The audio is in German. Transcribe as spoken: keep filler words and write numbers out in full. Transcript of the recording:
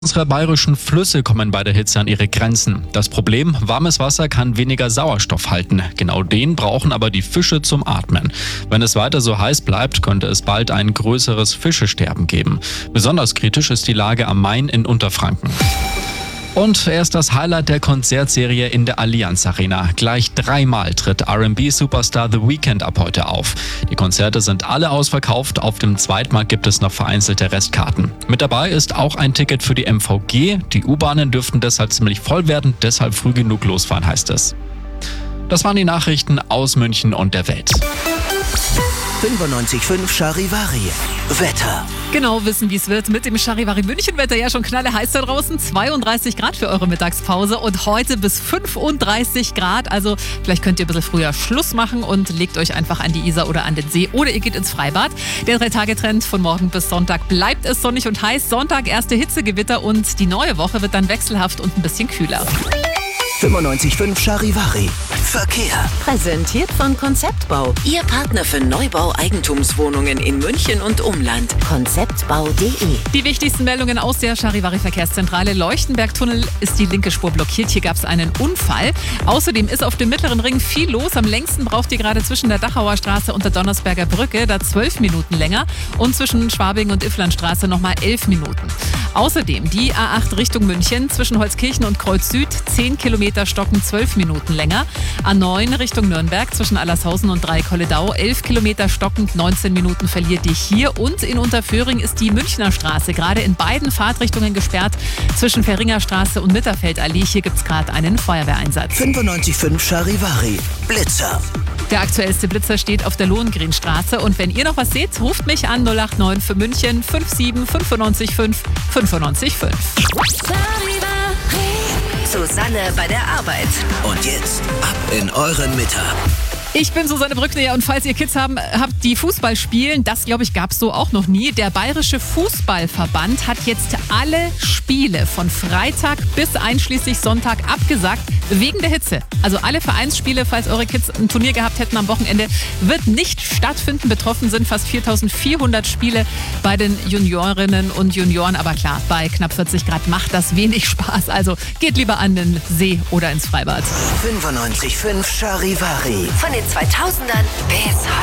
Unsere bayerischen Flüsse kommen bei der Hitze an ihre Grenzen. Das Problem, warmes Wasser kann weniger Sauerstoff halten. Genau den brauchen aber die Fische zum Atmen. Wenn es weiter so heiß bleibt, könnte es bald ein größeres Fischesterben geben. Besonders kritisch ist die Lage am Main in Unterfranken. Und er ist das Highlight der Konzertserie in der Allianz Arena. Gleich dreimal tritt R and B-Superstar The Weeknd ab heute auf. Die Konzerte sind alle ausverkauft, auf dem Zweitmarkt gibt es noch vereinzelte Restkarten. Mit dabei ist auch ein Ticket für die M V G. Die U-Bahnen dürften deshalb ziemlich voll werden, deshalb früh genug losfahren, heißt es. Das waren die Nachrichten aus München und der Welt. fünfundneunzig Komma fünf Charivari. Wetter. Genau wissen, wie es wird mit dem Charivari München-Wetter. Ja, schon knalle heiß da draußen. zweiunddreißig Grad für eure Mittagspause und heute bis fünfunddreißig Grad. Also vielleicht könnt ihr ein bisschen früher Schluss machen und legt euch einfach an die Isar oder an den See oder ihr geht ins Freibad. Der Drei-Tage-Trend von morgen bis Sonntag bleibt es sonnig und heiß. Sonntag erste Hitzegewitter und die neue Woche wird dann wechselhaft und ein bisschen kühler. fünfundneunzig Komma fünf Charivari. Verkehr. Präsentiert von Konzeptbau. Ihr Partner für Neubau-Eigentumswohnungen in München und Umland. konzeptbau punkt de. Die wichtigsten Meldungen aus der Charivari-Verkehrszentrale. Leuchtenberg-Tunnel ist die linke Spur blockiert. Hier gab es einen Unfall. Außerdem ist auf dem Mittleren Ring viel los. Am längsten braucht ihr gerade zwischen der Dachauer Straße und der Donnersberger Brücke. Da zwölf Minuten länger. Und zwischen Schwabing und Ifflandstraße nochmal elf Minuten. Außerdem die A acht Richtung München zwischen Holzkirchen und Kreuz Süd. zehn Kilometer stocken, zwölf Minuten länger. A neun Richtung Nürnberg zwischen Allershausen und Dreikolledau. elf Kilometer stockend, neunzehn Minuten verliert ihr hier. Und in Unterföhring ist die Münchner Straße gerade in beiden Fahrtrichtungen gesperrt. Zwischen Fähringer Straße und Mitterfeldallee. Hier gibt es gerade einen Feuerwehreinsatz. fünfundneunzig Komma fünf Charivari. Blitzer. Der aktuellste Blitzer steht auf der Lohengrinstraße. Und wenn ihr noch was seht, ruft mich an null acht neun für München fünf sieben fünfundneunzig fünf fünfundneunzig fünf. Susanne bei der Arbeit. Und jetzt ab in euren Mittag. Ich bin Susanne Brückner und falls ihr Kids haben, habt, die Fußball spielen, das glaube ich gab es so auch noch nie. Der Bayerische Fußballverband hat jetzt alle Spiele von Freitag bis einschließlich Sonntag abgesagt, wegen der Hitze. Also alle Vereinsspiele, falls eure Kids ein Turnier gehabt hätten am Wochenende, wird nicht stattfinden. Betroffen sind fast viertausendvierhundert Spiele bei den Juniorinnen und Junioren. Aber klar, bei knapp vierzig Grad macht das wenig Spaß. Also geht lieber an den See oder ins Freibad. fünfundneunzig Komma fünf Charivari. Von den zweitausendern bis heute.